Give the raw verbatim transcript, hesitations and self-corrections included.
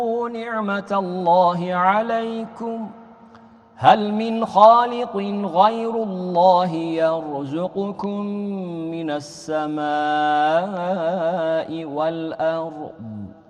نعمة الله عليكم هل من خالق غير الله يرزقكم من السماء والأرض